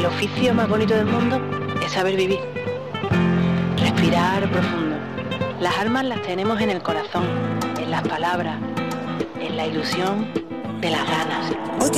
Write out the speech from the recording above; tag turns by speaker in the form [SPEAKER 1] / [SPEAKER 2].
[SPEAKER 1] oficio más bonito del mundo es saber vivir. Respirar profundo. Las armas las tenemos en el corazón, en las palabras, en la ilusión de las ganas.
[SPEAKER 2] Hoy